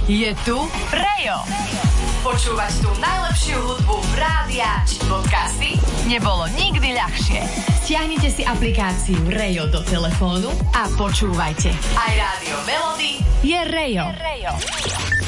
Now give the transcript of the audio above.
Je tu Rejo. Počúvať tú najlepšiu hudbu v rádiách či podcasty nebolo nikdy ľahšie. Stiahnite si aplikáciu Rejo do telefónu a počúvajte. Aj Rádio Melody je Rejo.